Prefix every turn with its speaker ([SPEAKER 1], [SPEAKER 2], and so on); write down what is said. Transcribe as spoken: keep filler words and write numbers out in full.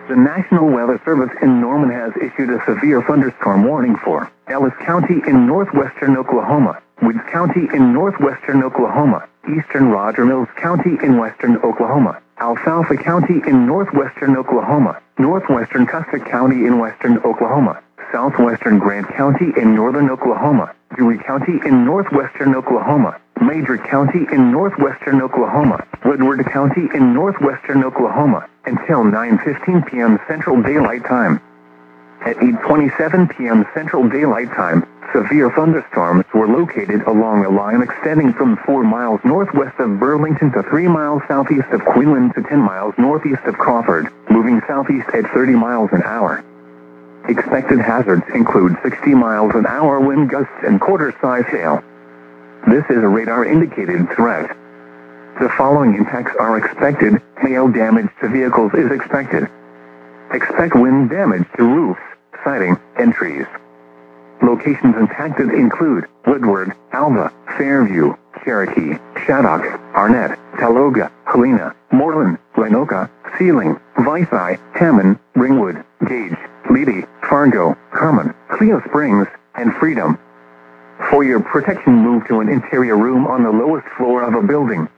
[SPEAKER 1] The National Weather Service in Norman has issued a severe thunderstorm warning for Ellis County in northwestern Oklahoma, Woods County in northwestern Oklahoma, eastern Roger Mills County in western Oklahoma, Alfalfa County in northwestern Oklahoma, northwestern Custer County in western Oklahoma, southwestern Grant County in northern Oklahoma, Dewey County in northwestern Oklahoma, Major County in northwestern Oklahoma, Woodward County in northwestern Oklahoma, until nine fifteen p m Central Daylight Time. At eight twenty-seven p m Central Daylight Time, severe thunderstorms were located along a line extending from four miles northwest of Burlington to three miles southeast of Quinlan to ten miles northeast of Crawford, moving southeast at thirty miles an hour. Expected hazards include sixty miles an hour wind gusts and quarter-size hail. This is a radar-indicated threat. The following impacts are expected. Hail damage to vehicles is expected. Expect wind damage to roofs, siding, and trees. Locations impacted include Woodward, Alva, Fairview, Cherokee, Shaddock, Arnett, Taloga, Helena, Moreland, Lenoka, Sealing, Vici, Hammond, Ringwood, Gage, Leedy, Fargo, Carmen, Cleo Springs, and Freedom. For your protection, move to an interior room on the lowest floor of a building.